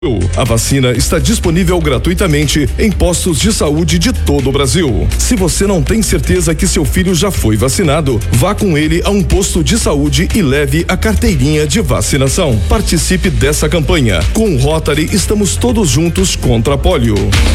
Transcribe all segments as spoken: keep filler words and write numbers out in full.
A vacina está disponível gratuitamente em postos de saúde de todo o Brasil. Se você não tem certeza que seu filho já foi vacinado, vá com ele a um posto de saúde e leve a carteirinha de vacinação. Participe dessa campanha. Com o Rotary, estamos todos juntos contra a polio.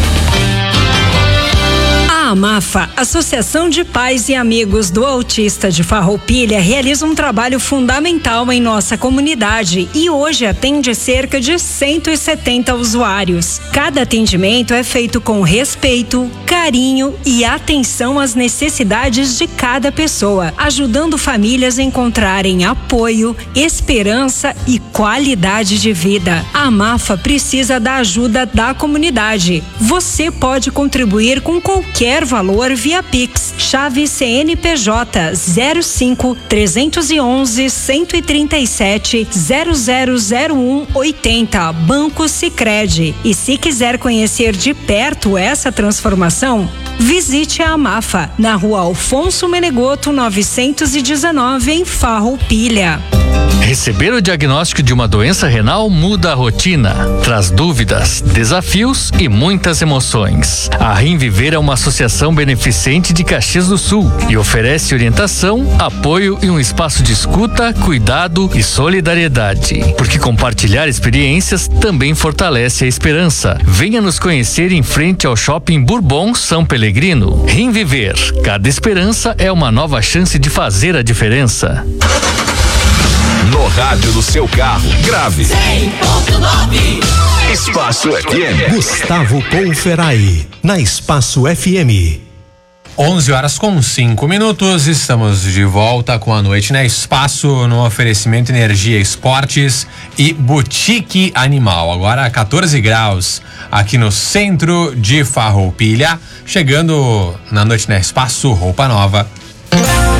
A AMAFA, Associação de Pais e Amigos do Autista de Farroupilha, realiza um trabalho fundamental em nossa comunidade e hoje atende cerca de cento e setenta usuários. Cada atendimento é feito com respeito, carinho e atenção às necessidades de cada pessoa, ajudando famílias a encontrarem apoio, esperança e qualidade de vida. A AMAFA precisa da ajuda da comunidade. Você pode contribuir com qualquer valor via Pix, chave C N P J zero cinco, trezentos e onze, cento e trinta e sete, zero zero zero um, oitenta, Banco Sicredi. E se quiser conhecer de perto essa transformação, visite a AMAFA, na rua Alfonso Menegoto, novecentos e dezenove, em Farroupilha. Receber o diagnóstico de uma doença renal muda a rotina, traz dúvidas, desafios e muitas emoções. A Rimviver é uma associação beneficente de Caxias do Sul e oferece orientação, apoio e um espaço de escuta, cuidado e solidariedade. Porque compartilhar experiências também fortalece a esperança. Venha nos conhecer em frente ao Shopping Bourbon São Pelegrino. Rimviver, cada esperança é uma nova chance de fazer a diferença. No rádio do seu carro, grave cem ponto nove. Espaço F M. Gustavo Conferai, na Espaço F M. onze horas com cinco minutos, estamos de volta com a noite na Espaço, no oferecimento Energia Esportes e Boutique Animal. Agora quatorze graus aqui no centro de Farroupilha, chegando na noite na Espaço, roupa nova